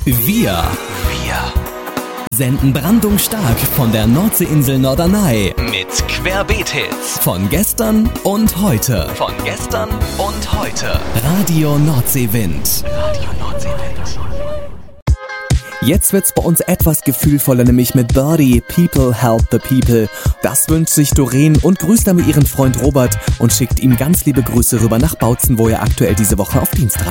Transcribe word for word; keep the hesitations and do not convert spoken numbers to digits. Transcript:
Wir. Wir. Senden brandungsstark von der Nordseeinsel Norderney. Mit Querbeet-Hits. Von gestern und heute. Von gestern und heute. Radio Nordseewind. Radio Nordseewind. Jetzt wird's bei uns etwas gefühlvoller, nämlich mit Birdie, People Help the People. Das wünscht sich Doreen und grüßt damit ihren Freund Robert und schickt ihm ganz liebe Grüße rüber nach Bautzen, wo er aktuell diese Woche auf Dienstreise